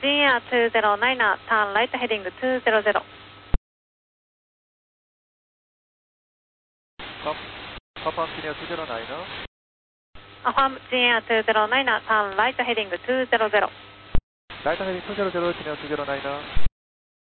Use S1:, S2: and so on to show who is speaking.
S1: GAir 209, turn right heading 200.
S2: Confirm Senior 209.
S1: Affirm GAir 209, turn right heading 200.
S2: Right heading 200, Senior 209.